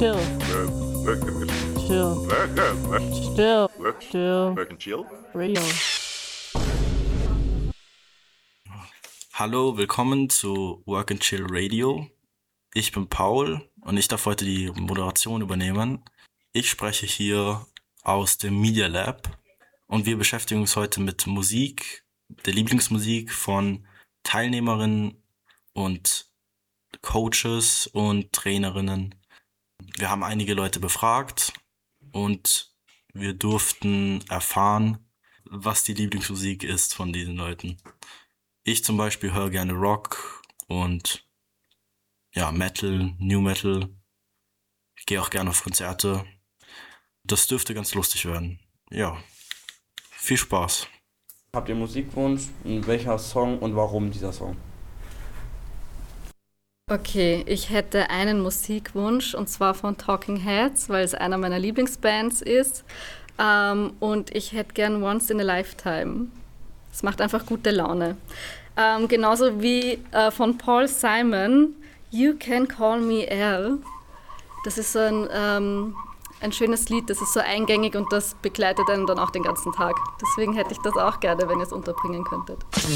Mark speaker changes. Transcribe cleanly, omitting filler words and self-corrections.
Speaker 1: Still.
Speaker 2: Work and chill.
Speaker 1: Radio.
Speaker 3: Hallo, willkommen zu Work and Chill Radio. Ich bin Paul und ich darf heute die Moderation übernehmen. Ich spreche hier aus dem Media Lab und wir beschäftigen uns heute mit Musik, der Lieblingsmusik von Teilnehmerinnen und Coaches und Trainerinnen. Wir haben einige Leute befragt und wir durften erfahren, was die Lieblingsmusik ist von diesen Leuten. Ich zum Beispiel höre gerne Rock und Metal, New Metal. Ich gehe auch gerne auf Konzerte. Das dürfte ganz lustig werden. Ja, viel Spaß.
Speaker 4: Habt ihr Musikwunsch? Und welcher Song und warum dieser Song?
Speaker 5: Okay, ich hätte einen Musikwunsch und zwar von Talking Heads, weil es einer meiner Lieblingsbands ist. Und ich hätte gern Once in a Lifetime. Es macht einfach gute Laune. Genauso wie von Paul Simon, You Can Call Me Al. Das ist so ein schönes Lied, das ist so eingängig und das begleitet einen dann auch den ganzen Tag. Deswegen hätte ich das auch gerne, wenn ihr es unterbringen könntet.